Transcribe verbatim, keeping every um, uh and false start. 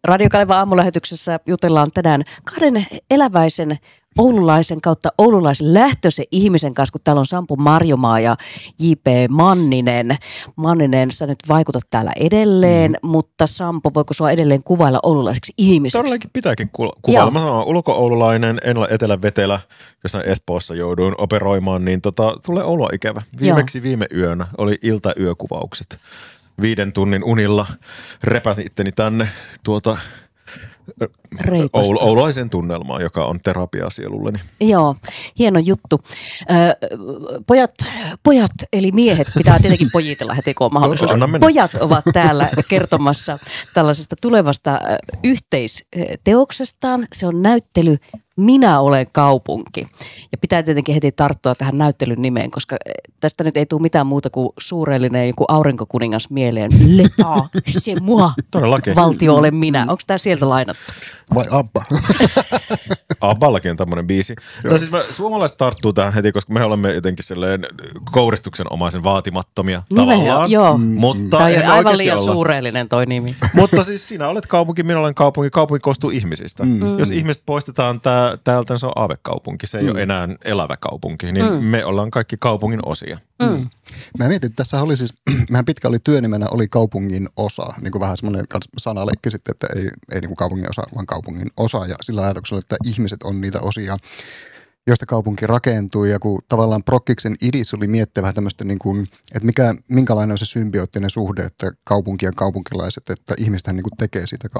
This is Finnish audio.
Radio Kalevan aamulähetyksessä jutellaan tänään kahden eläväisen oululaisen kautta oululaisen lähtöisen ihmisen kanssa, kun täällä on Sampo Marjomaa ja J P Manninen. Manninen, sä nyt vaikutat täällä edelleen, mm. mutta Sampo, voiko sua edelleen kuvailla oululaiseksi ihmiseksi? Todellakin pitääkin ku- kuvailla. Mä sanon ulko-oululainen, en ole etelä-vetelä, jos Espoossa jouduin operoimaan, niin tota, tulee oloa ikävä. Viimeksi Joo. viime yönä oli iltayökuvaukset. Viiden tunnin unilla repäsin itteni tänne tuota Oul- oulaisen tunnelmaan, joka on terapiaa sielulleni. Joo, hieno juttu. Ö, pojat, pojat eli miehet, pitää tietenkin pojitella heti kun on mahdollisuus. Pojat ovat täällä kertomassa tällaisesta tulevasta yhteisteoksestaan. Se on näyttely Minä olen kaupunki. Ja pitää tietenkin heti tarttua tähän näyttelyn nimeen, koska tästä nyt ei tule mitään muuta kuin suurellinen joku aurinkokuningas mieleen. L'État, c'est moi. Todellakin. Valtio olen minä. Onko tämä sieltä lainattu? Vai Abba? Abballakin on tämmöinen biisi. No siis mä, suomalaiset tarttuu tähän heti, koska me olemme jotenkin silleen kouristuksenomaisen vaatimattomia tavallaan. Joo, mutta tämä on aivan liian olla. suurellinen toi nimi. Mutta siis sinä olet kaupunki, minä olen kaupunki. Kaupunki koostuu ihmisistä. Mm. Jos ihmiset poistetaan tää, täältä, se on aavekaupunki. Se ei mm. ole enää elävä kaupunki. Niin mm. me ollaan kaikki kaupungin osia. Mm. Mä mietin, että tässä oli siis, mehän pitkä oli työnimenä, oli kaupungin osa, niin kuin vähän semmoinen sanaleikki sitten, että ei, ei niin kuin kaupungin osa, vaan kaupungin osa ja sillä ajatuksella, että ihmiset on niitä osia, joista kaupunki rakentuu ja kun tavallaan Prokkiksen idis oli miettiä vähän tämmöistä niin kuin, että mikä, minkälainen on se symbioottinen suhde, että kaupunki ja kaupunkilaiset, että ihmistähän niin kuin tekee siitä